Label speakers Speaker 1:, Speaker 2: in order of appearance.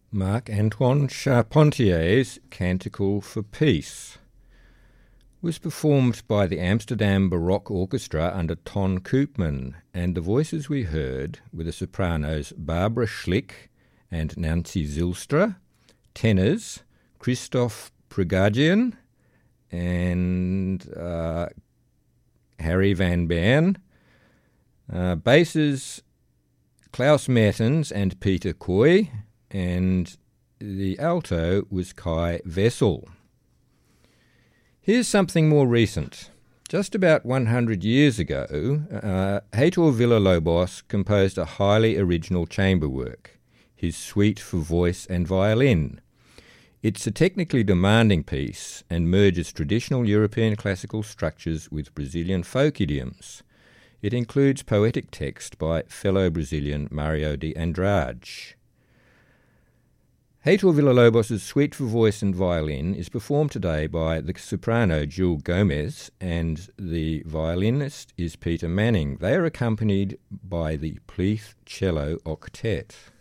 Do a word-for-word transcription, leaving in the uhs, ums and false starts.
Speaker 1: Marc-Antoine Charpentier's Canticle for Peace was performed by the Amsterdam Baroque Orchestra under Ton Koopman, and the voices we heard were the sopranos Barbara Schlick and Nancy Zylstra, tenors Christoph Prigogine and uh, Harry Van Baerle, uh, basses Klaus Mertens and Peter Coy, and the alto was Kai Wessel. Here's something more recent. Just about one hundred years ago, uh, Heitor Villa-Lobos composed a highly original chamber work, his Suite for Voice and Violin. It's a technically demanding piece and merges traditional European classical structures with Brazilian folk idioms. It includes poetic text by fellow Brazilian Mario de Andrade. Heitor Villa-Lobos' Suite for Voice and Violin is performed today by the soprano Gil Gomez, and the violinist is Peter Manning. They are accompanied by the Pleath Cello Octet.